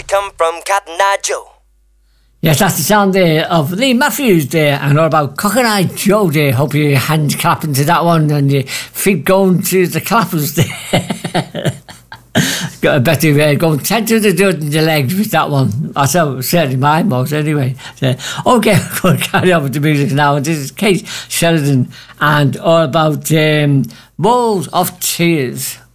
come from Cotton Eye Joe. Yes, that's the sound there of Lee Matthews there, and all about Cotton Eye Joe there. Hope your hands clapping to that one and your feet going to the clappers there. Got a better going 10 to the dirt in the legs with that one. That's certainly my most anyway. So, okay, we'll carry on with the music now. This is Kate Sheridan and all about Walls of Tears.